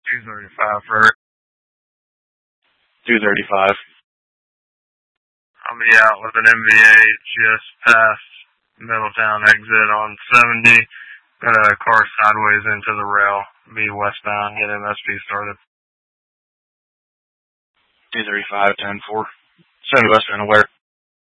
235 for it. 235. I'll be out with an MVA just past Middletown exit on 70. Got a car sideways into the rail. Be westbound, get MSP started. 235, 10-4. 70 westbound, where?